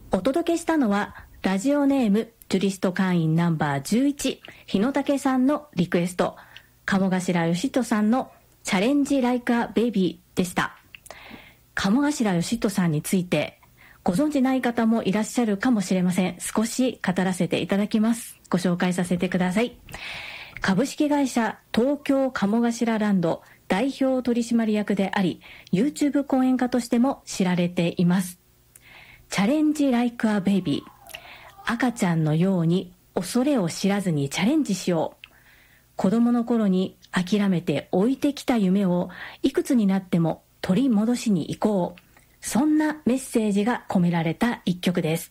お届けしたのはラジオネームジュリスト会員ナンバー11日野武さんのリクエスト、鴨頭義人さんのチャレンジライクアベイビーでした。鴨頭義人さんについてご存じない方もいらっしゃるかもしれません。少し語らせていただきます。ご紹介させてください。株式会社東京鴨頭ランド代表取締役であり YouTube 講演家としても知られています。チャレンジライクアベイビー、赤ちゃんのように恐れを知らずにチャレンジしよう。子供の頃に諦めて置いてきた夢をいくつになっても取り戻しに行こう。そんなメッセージが込められた一曲です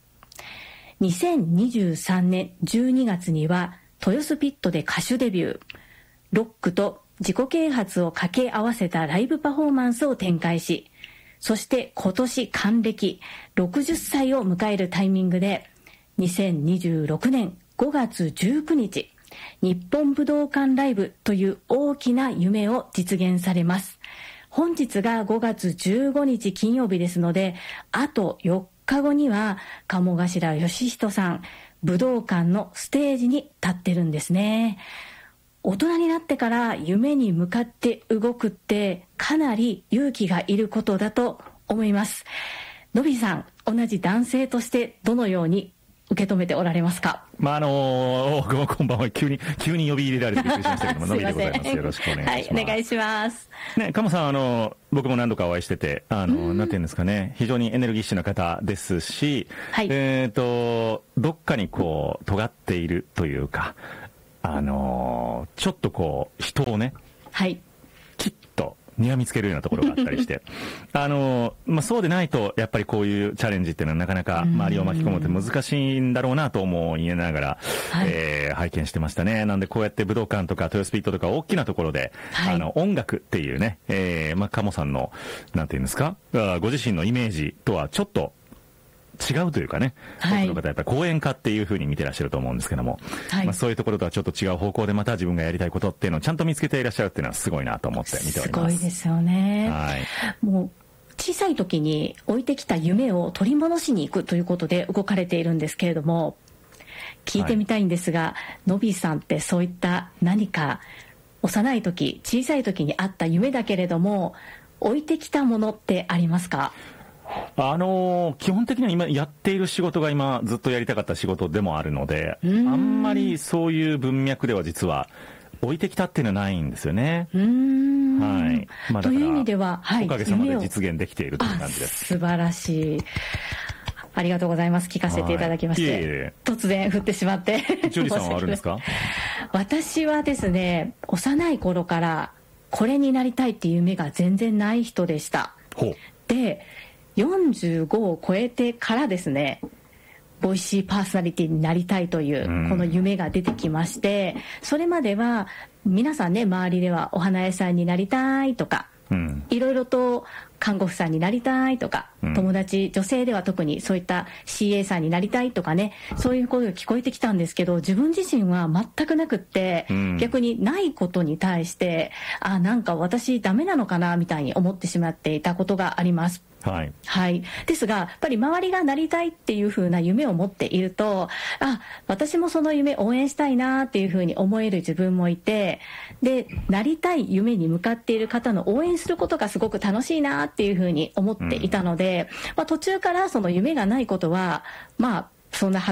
。2023年12月には豊洲ピットで歌手デビュー。ロックと自己啓発を掛け合わせたライブパフォーマンスを展開し、そして今年還暦60歳を迎えるタイミングで2026年5月19日日本武道館ライブという大きな夢を実現されます。本日が5月15日金曜日ですので、あと4日後には鴨頭義人さん武道館のステージに立ってるんですね。大人になってから夢に向かって動くってかなり勇気がいることだと思います。のびさん、同じ男性としてどのように受け止めておられますか？こんばんは。急に呼び入れられてびっくりしましたけども、のびでございます。よろしくお願いします。 はい、お願いします。 ね、鴨さん、僕も何度かお会いしてて、なんていうんですかね、非常にエネルギッシュな方ですし、はい、どっかにこう、尖っているというか、ちょっと人をね、はい、きっと睨みつけるようなところがあったりして、そうでないと、やっぱりこういうチャレンジっていうのはなかなか周りを巻き込むって難しいんだろうなと思いながら、はい、拝見してましたね。なんでこうやって武道館とか豊洲ピットとか大きなところで、はい、音楽っていうね、鴨さんの、なんていうんですか、ご自身のイメージとはちょっと、違うというかね、はい、多くの方はやっぱり講演家っていう風に見てらっしゃると思うんですけども、はい、そういうところとはちょっと違う方向でまた自分がやりたいことっていうのをちゃんと見つけていらっしゃるっていうのはすごいなと思って見ております。 すごいですよね。はい、もう小さい時に置いてきた夢を取り戻しに行くということで動かれているんですけれども、聞いてみたいんですが、はい、のびさんってそういった何か幼い時、小さい時にあった夢だけれども置いてきたものってありますか？ 基本的には今やっている仕事が今ずっとやりたかった仕事でもあるので、あんまりそういう文脈では実は置いてきたっていうのはないんですよね。はい。だからという意味では、はい、おかげさまで実現できているという感じです。 素晴らしい。ありがとうございます。聞かせていただきまして。はい、突然振ってしまって。 ジュリさんはあるんですか？ 私はですね、幼い頃からこれになりたいっていう夢が全然ない人でした。ほう。で、45を超えてからですね、ボイシーパーソナリティになりたいというこの夢が出てきまして、それまでは皆さんね、周りではお花屋さんになりたいとか、いろいろと看護婦さんになりたいとか、友達、女性では特にそういった CA さんになりたいとかね、そういう声が聞こえてきたんですけど、自分自身は全くなくって、逆にないことに対してなんか私ダメなのかなみたいに思ってしまっていたことがあります。はい、はい、ですがやっぱり周りがなりたいっていう風な夢を持っていると、私もその夢応援したいなっていう風に思える自分もいて、でなりたい夢に向かっている方の応援することがすごく楽しいなっていう風に思っていたので、途中からその夢がないことはそんな